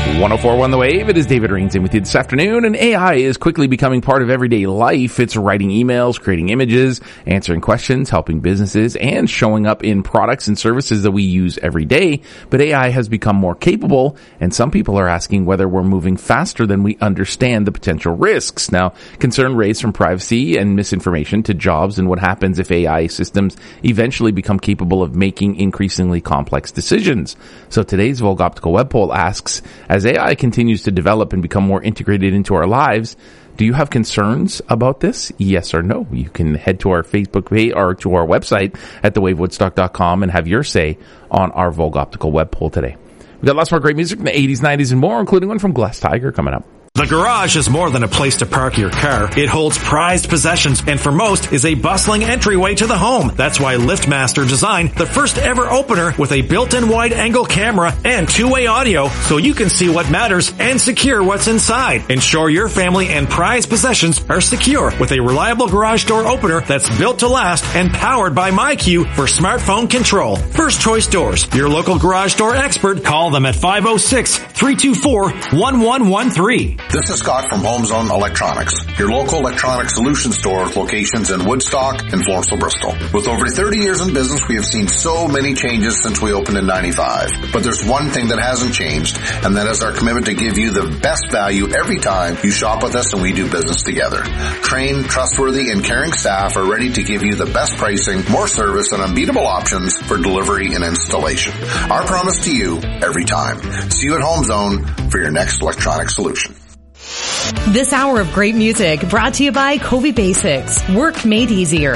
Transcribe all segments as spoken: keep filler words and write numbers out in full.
one oh four point one The Wave. It is David Rains in with you this afternoon, and A I is quickly becoming part of everyday life. It's writing emails, creating images, answering questions, helping businesses, and showing up in products and services that we use every day. But A I has become more capable, and some people are asking whether we're moving faster than we understand the potential risks. Now, concern raised from privacy and misinformation to jobs and what happens if A I systems eventually become capable of making increasingly complex decisions. So today's Vogue Optical Web Poll asks, as A I continues to develop and become more integrated into our lives, do you have concerns about this? Yes or no? You can head to our Facebook page or to our website at the wave woodstock dot com and have your say on our Vogue Optical Web Poll today. We've got lots more great music from the eighties, nineties, and more, including one from Glass Tiger coming up. The garage is more than a place to park your car. It holds prized possessions and for most is a bustling entryway to the home. That's why LiftMaster designed the first ever opener with a built-in wide-angle camera and two-way audio so you can see what matters and secure what's inside. Ensure your family and prized possessions are secure with a reliable garage door opener that's built to last and powered by MyQ for smartphone control. First Choice Doors, your local garage door expert. Call them at five oh six, three two four, one one one three. This is Scott from HomeZone Electronics, your local electronic solution store with locations in Woodstock and Floresville, Bristol. With over thirty years in business, we have seen so many changes since we opened in ninety-five. But there's one thing that hasn't changed, and that is our commitment to give you the best value every time you shop with us and we do business together. Trained, trustworthy, and caring staff are ready to give you the best pricing, more service, and unbeatable options for delivery and installation. Our promise to you every time. See you at HomeZone for your next electronic solution. This hour of great music brought to you by Covey Basics. Work made easier.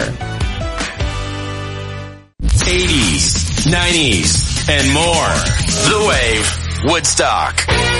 eighties, nineties, and more. The Wave, Woodstock.